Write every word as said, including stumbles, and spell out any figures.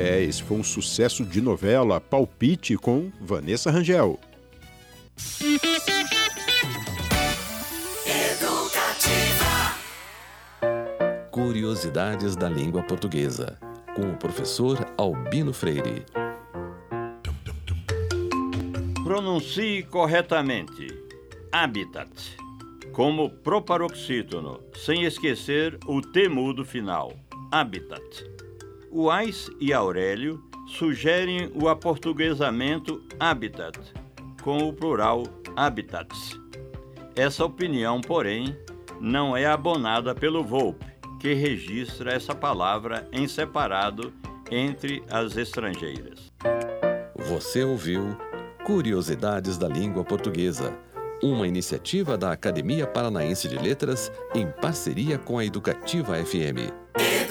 É, esse foi um sucesso de novela, Palpite, com Vanessa Rangel. Educativa. Curiosidades da língua portuguesa, com o professor Albino Freire. Pronuncie corretamente habitat, como proparoxítono, sem esquecer o T mudo final, habitat. O Ais e Aurélio sugerem o aportuguesamento habitat, com o plural habitats. Essa opinião, porém, não é abonada pelo Volpe, que registra essa palavra em separado entre as estrangeiras. Você ouviu Curiosidades da Língua Portuguesa, uma iniciativa da Academia Paranaense de Letras em parceria com a Educativa F M.